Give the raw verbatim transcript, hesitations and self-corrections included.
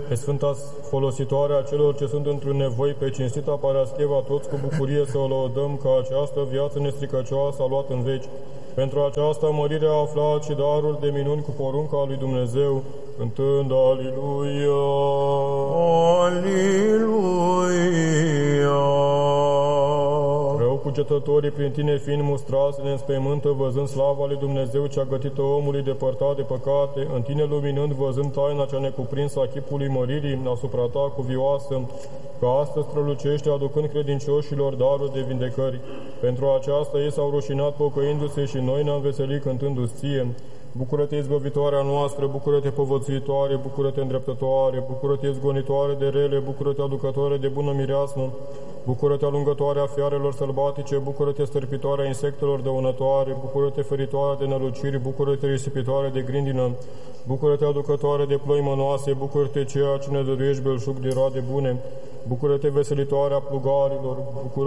pe Sfânta folositoare a celor ce sunt într-un nevoi, pe cinstita Parascheva, toți cu bucurie să o lăudăm, că această viață nestricăcioasă a luat în veci. Pentru aceasta mărire a aflat și darul de minuni cu porunca lui Dumnezeu, cântând Aliluia! Aliluia! Răucugetătorii prin tine fiind mustrați, ne înspăimântă văzând slava lui Dumnezeu cea gătită omului depărtat de păcate, în tine luminând văzând taina cea necuprinsă a chipului măririi asupra ta cuvioasă, că astăzi strălucește aducând credincioșilor darul de vindecări. Pentru aceasta ei s-au rușinat pocăindu-se și noi ne-am veselit cântându-ți ție. Bucură-te, izbăvitoarea noastră, bucură-te, povățuitoare, bucură-te, îndreptătoare, bucură-te, zgonitoare de rele, bucură-te, aducătoare de bună mireasmă, bucură-te, alungătoarea fiarelor sălbatice, bucură-te, stârpitoarea insectelor dăunătoare, bucură-te, feritoare de năluciri, bucură-te, risipitoare de grindină, bucură-te, aducătoare de ploi mănoase, bucură-te, ceea ce ne dăruiești belșug de roade bune, bucură-te, veselitoarea plugarilor, bucură